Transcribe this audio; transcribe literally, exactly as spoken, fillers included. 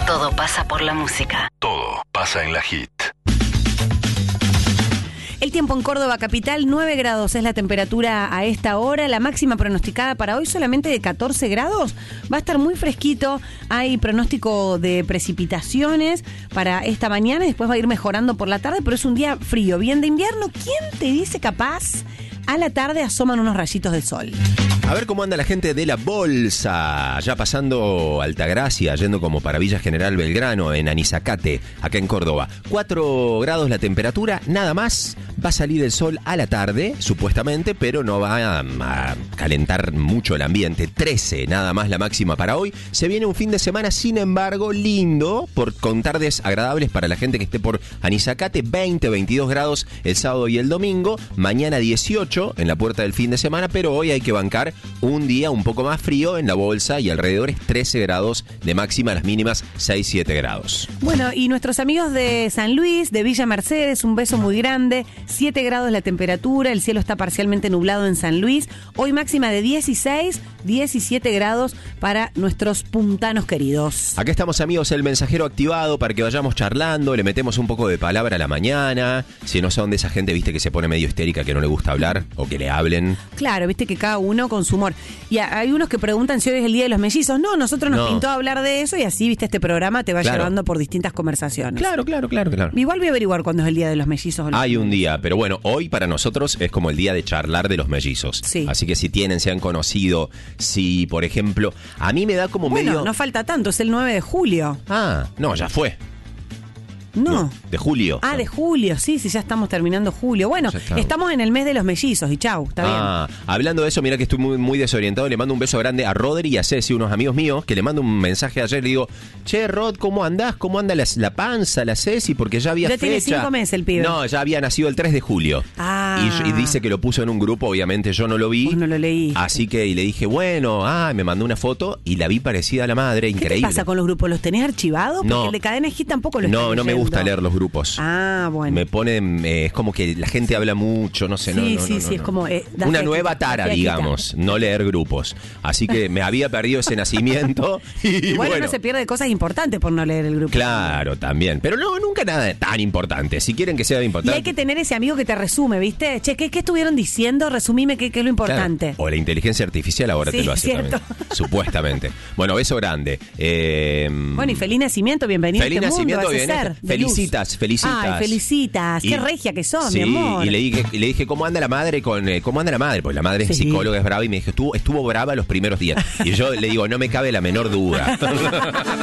Todo pasa por la música. Todo pasa en la Hit. El tiempo en Córdoba capital, nueve grados es la temperatura a esta hora. La máxima pronosticada para hoy solamente de catorce grados. Va a estar muy fresquito. Hay pronóstico de precipitaciones para esta mañana y después va a ir mejorando por la tarde, pero es un día frío, bien de invierno. ¿Quién te dice capaz? A la tarde asoman unos rayitos de sol. A ver cómo anda la gente de la Bolsa, ya pasando Altagracia, yendo como para Villa General Belgrano, en Anizacate, acá en Córdoba. cuatro grados la temperatura, nada más. Va a salir el sol a la tarde, supuestamente, pero no va a, a calentar mucho el ambiente. trece, nada más la máxima para hoy. Se viene un fin de semana, sin embargo, lindo, por, con tardes agradables para la gente que esté por Anizacate. veinte, veintidós grados el sábado y el domingo. Mañana dieciocho en la puerta del fin de semana, pero hoy hay que bancar un día un poco más frío en la Bolsa y alrededor es trece grados de máxima, las mínimas seis, siete grados. Bueno, y nuestros amigos de San Luis, de Villa Mercedes, un beso muy grande. siete grados la temperatura, el cielo está parcialmente nublado en San Luis. Hoy máxima de dieciséis, diecisiete grados para nuestros puntanos queridos. Acá estamos, amigos, el mensajero activado para que vayamos charlando, le metemos un poco de palabra a la mañana. Si no son de esa gente, viste, que se pone medio histérica, que no le gusta hablar o que le hablen. Claro, viste que cada uno con su humor. Y hay unos que preguntan si hoy es el Día de los Mellizos. No, nosotros nos No. pintó hablar de eso y así, viste, este programa te va Claro. llevando por distintas conversaciones. Claro, claro, claro, claro. Igual voy a averiguar cuándo es el Día de los Mellizos. o los Hay un mellizos. día, pero bueno, hoy para nosotros es como el día de charlar de los mellizos. Sí. Así que si tienen, se han conocido, si, por ejemplo, a mí me da como Bueno, medio... no falta tanto, es el nueve de julio. Ah, no, ya fue. No. De julio. Ah, de julio, sí, sí, ya estamos terminando julio. Bueno, Ya estamos. estamos en el mes de los mellizos y chau, está Ah, hablando de eso, mira que estoy muy, muy desorientado. Le mando un beso grande a Rodri y a Ceci, unos amigos míos, que le mando un mensaje ayer. Le digo, che, Rod, ¿cómo andás? ¿Cómo anda la, la panza, la Ceci? Porque ya había Ya fecha. tiene cinco meses el pibe. No, ya había nacido el tres de julio. Ah. Y, y dice que lo puso en un grupo, obviamente yo no lo vi. Vos no lo leí. Así que y le dije, bueno, ah, me mandó una foto y la vi parecida a la madre, ¿Qué increíble. te pasa con los grupos? ¿Los tenés archivados? Porque No. el de Cadena Hit tampoco lo No, estoy no me leyendo. gusta leer los grupos. Ah, bueno. Me pone, eh, es como que la gente habla mucho, no sé, no, Sí, no, sí, no, sí, no, es no. como, eh, da una fiaquita, nueva da tara, fiaquita. digamos, no leer grupos. Así que me había perdido ese nacimiento y Igual bueno. uno se pierde cosas importantes por no leer el grupo. Claro, también. Pero no, nunca nada tan importante. Si quieren que sea Y importante. hay que tener ese amigo que te resume, ¿viste? Che, ¿qué, qué estuvieron diciendo? Resumime qué, qué es lo Claro. importante. O la inteligencia artificial ahora Sí, te lo hace cierto. también. Supuestamente. Bueno, beso grande. Eh, Bueno, y feliz nacimiento, bienvenido Feliz a este nacimiento, mundo, vas a bienvenido. ser, de luz. Felicitas, felicitas. Ay, felicitas. Y- Qué regia que sos, sí, mi amor. y le dije, y le dije, ¿cómo anda la madre con eh, cómo anda la madre? Pues la madre es Sí. psicóloga, es brava, y me dijo, estuvo, estuvo brava los primeros días. Y yo le digo, no me cabe la menor duda.